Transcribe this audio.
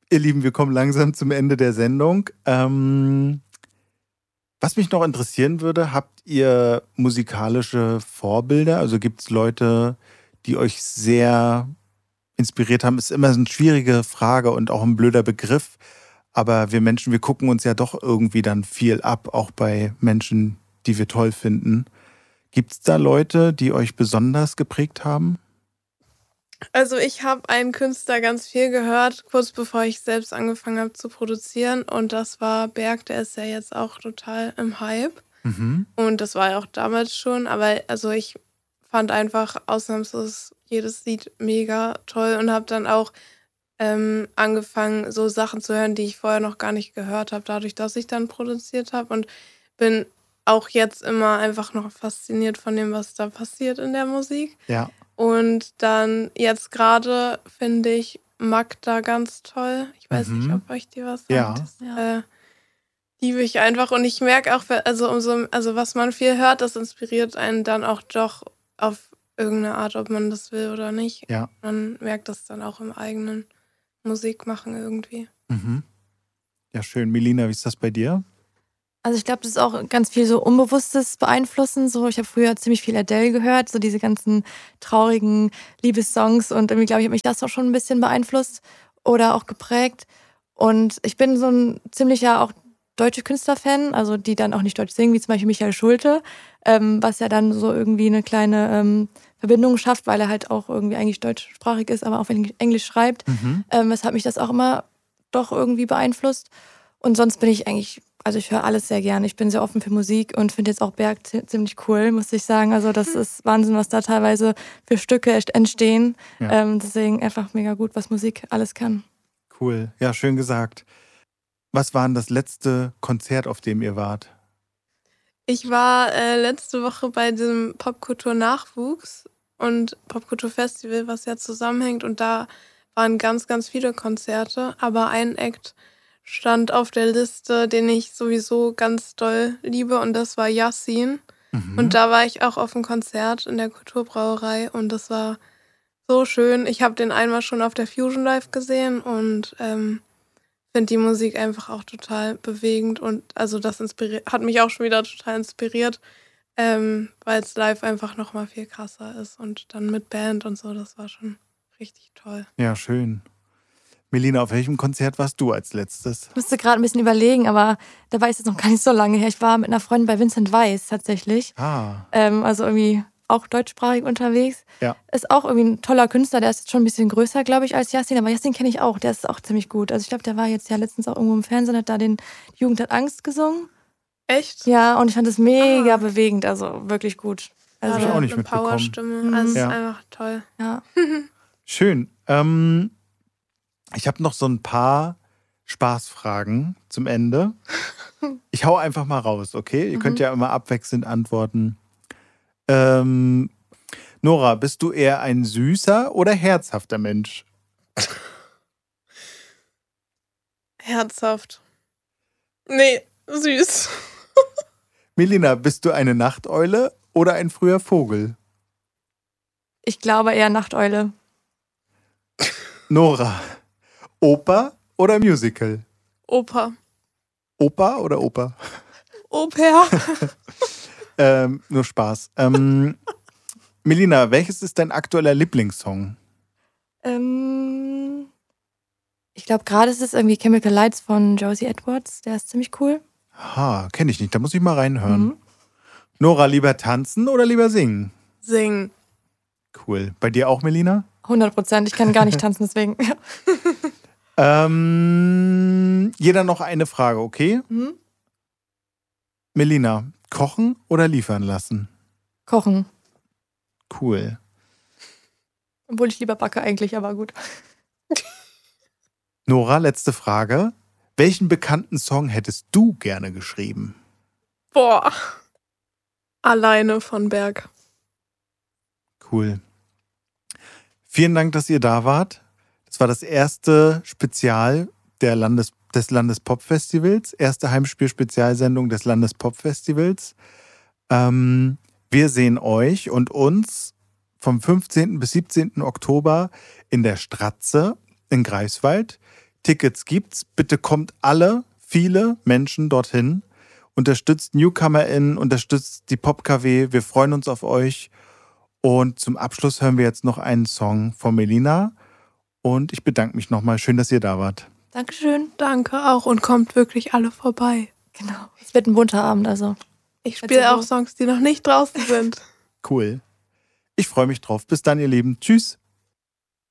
Ihr Lieben, wir kommen langsam zum Ende der Sendung. Was mich noch interessieren würde, habt ihr musikalische Vorbilder? Also gibt es Leute, die euch sehr inspiriert haben? Ist immer eine schwierige Frage und auch ein blöder Begriff. Aber wir Menschen, wir gucken uns ja doch irgendwie dann viel ab, auch bei Menschen, die wir toll finden. Gibt es da Leute, die euch besonders geprägt haben? Also ich habe einen Künstler ganz viel gehört, kurz bevor ich selbst angefangen habe zu produzieren. Und das war Berg, der ist ja jetzt auch total im Hype. Mhm. Und das war ja auch damals schon. Aber also ich fand einfach ausnahmslos jedes Lied mega toll und habe dann auch angefangen, so Sachen zu hören, die ich vorher noch gar nicht gehört habe, dadurch, dass ich dann produziert habe. Und bin auch jetzt immer einfach noch fasziniert von dem, was da passiert in der Musik. Ja. Und dann jetzt gerade finde ich Magda ganz toll. Ich weiß nicht, ob euch die was sagt. Ja. Liebe ich einfach. Und ich merke auch, also was man viel hört, das inspiriert einen dann auch doch auf irgendeine Art, ob man das will oder nicht. Ja. Man merkt das dann auch im eigenen Musikmachen irgendwie. Mhm. Ja, schön. Melina, wie ist das bei dir? Also ich glaube, das ist auch ganz viel so unbewusstes Beeinflussen. So, ich habe früher ziemlich viel Adele gehört, so diese ganzen traurigen Liebessongs und irgendwie glaube ich, hat mich das auch schon ein bisschen beeinflusst oder auch geprägt. Und ich bin so ein ziemlicher auch deutsche Künstlerfan, also die dann auch nicht Deutsch singen, wie zum Beispiel Michael Schulte, was ja dann so irgendwie eine kleine Verbindung schafft, weil er halt auch irgendwie eigentlich deutschsprachig ist, aber auch Englisch schreibt. Weshalb mich das auch immer doch irgendwie beeinflusst. Und sonst bin ich eigentlich, also ich höre alles sehr gerne. Ich bin sehr offen für Musik und finde jetzt auch Berg ziemlich cool, muss ich sagen. Also das ist Wahnsinn, was da teilweise für Stücke entstehen. Ja. Deswegen einfach mega gut, was Musik alles kann. Cool. Ja, schön gesagt. Was war denn das letzte Konzert, auf dem ihr wart? Ich war letzte Woche bei dem Popkultur-Nachwuchs und Popkultur-Festival, was ja zusammenhängt. Und da waren ganz, ganz viele Konzerte. Aber ein Act stand auf der Liste, den ich sowieso ganz doll liebe. Und das war Yassin. Und da war ich auch auf einem Konzert in der Kulturbrauerei. Und das war so schön. Ich habe den einmal schon auf der Fusion Live gesehen und finde die Musik einfach auch total bewegend und also das hat mich auch schon wieder total inspiriert, weil es live einfach nochmal viel krasser ist und dann mit Band und so, das war schon richtig toll. Ja, schön. Melina, auf welchem Konzert warst du als letztes? Ich musste gerade ein bisschen überlegen, aber dabei ist es noch gar nicht so lange her. Ich war mit einer Freundin bei Vincent Weiss tatsächlich. Also irgendwie auch deutschsprachig unterwegs. Ja. Ist auch irgendwie ein toller Künstler, der ist jetzt schon ein bisschen größer, glaube ich, als Yassin, aber Yassin kenne ich auch, der ist auch ziemlich gut. Also ich glaube, der war jetzt ja letztens auch irgendwo im Fernsehen, hat da den Die Jugend hat Angst gesungen. Echt? Ja, und ich fand es mega bewegend, also wirklich gut. Also Hab ich auch nicht eine mitbekommen. Powerstimme, also es ist einfach toll. Ja. Schön. Ich habe noch so ein paar Spaßfragen zum Ende. Ich hau einfach mal raus, okay? Ihr könnt ja immer abwechselnd antworten. Nora, bist du eher ein süßer oder herzhafter Mensch? Herzhaft. Nee, süß. Melina, bist du eine Nachteule oder ein früher Vogel? Ich glaube eher Nachteule. Nora, Oper oder Musical? Oper. Oper oder Oper? Oper. Nur Spaß. Melina, welches ist dein aktueller Lieblingssong? Ich glaube, gerade ist es irgendwie Chemical Lights von Josie Edwards. Der ist ziemlich cool. Aha, kenne ich nicht. Da muss ich mal reinhören. Nora, lieber tanzen oder lieber singen? Singen. Cool. Bei dir auch, Melina? 100%. Ich kann gar nicht tanzen, deswegen. Jeder noch eine Frage, okay? Melina, kochen oder liefern lassen? Kochen. Cool. Obwohl ich lieber backe eigentlich, aber gut. Nora, letzte Frage. Welchen bekannten Song hättest du gerne geschrieben? Boah. Alleine von Berg. Cool. Vielen Dank, dass ihr da wart. Das war das erste Spezial des Landespop-Festivals. Erste Heimspiel-Spezialsendung des Landespop-Festivals. Wir sehen euch und uns vom 15. bis 17. Oktober in der Stratze in Greifswald. Tickets gibt's. Bitte kommt alle, viele Menschen dorthin. Unterstützt NewcomerInnen, unterstützt die Pop-KW. Wir freuen uns auf euch. Und zum Abschluss hören wir jetzt noch einen Song von Melina. Und ich bedanke mich nochmal. Schön, dass ihr da wart. Dankeschön. Danke auch und kommt wirklich alle vorbei. Genau. Es wird ein bunter Abend, also. Ich spiele auch Songs, die noch nicht draußen sind. Cool. Ich freue mich drauf. Bis dann, ihr Lieben. Tschüss.